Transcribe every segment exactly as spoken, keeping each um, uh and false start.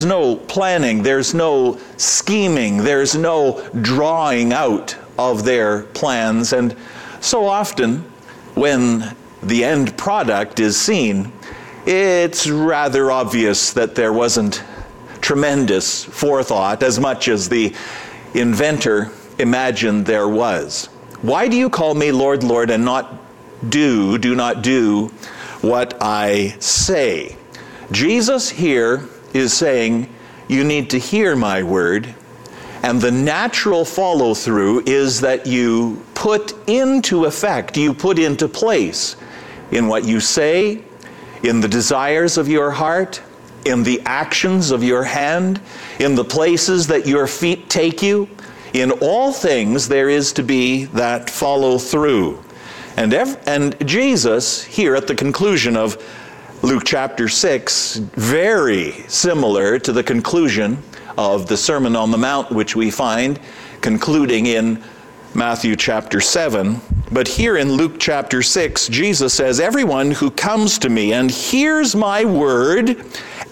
no planning, there's no scheming, there's no drawing out of their plans. And so often, when the end product is seen, it's rather obvious that there wasn't tremendous forethought as much as the inventor imagined there was. Why do you call me Lord, Lord, and not do, do not do what I say? Jesus here is saying, you need to hear my word, and the natural follow-through is that you put into effect, you put into place in what you say, in the desires of your heart, in the actions of your hand, in the places that your feet take you. In all things there is to be that follow-through. And, ev- and Jesus, here at the conclusion of Luke chapter six, very similar to the conclusion of the Sermon on the Mount, which we find concluding in Matthew chapter seven. But here in Luke chapter six, Jesus says, everyone who comes to me and hears my word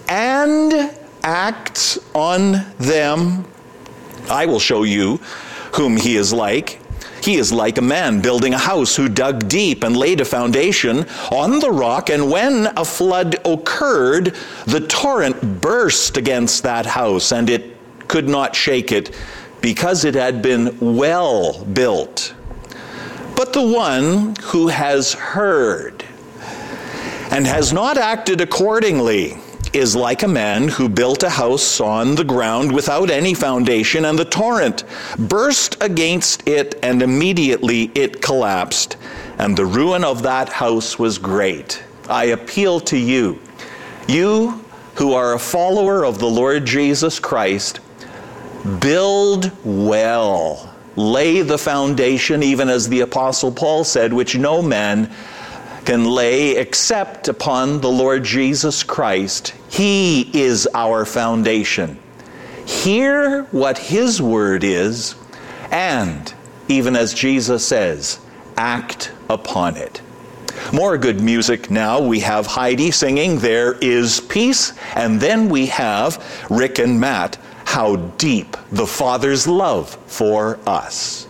and acts on them, I will show you whom he is like. He is like a man building a house who dug deep and laid a foundation on the rock, and when a flood occurred, the torrent burst against that house, and it could not shake it, because it had been well built. But the one who has heard and has not acted accordingly is like a man who built a house on the ground without any foundation, and the torrent burst against it, and immediately it collapsed, and the ruin of that house was great. I appeal to you, you who are a follower of the Lord Jesus Christ, build well. Lay the foundation, even as the Apostle Paul said, which no man can lay except upon the Lord Jesus Christ. He is our foundation. Hear what his word is, and, even as Jesus says, act upon it. More good music now. We have Heidi singing There Is Peace, and then we have Rick and Matt, How Deep the Father's Love for Us.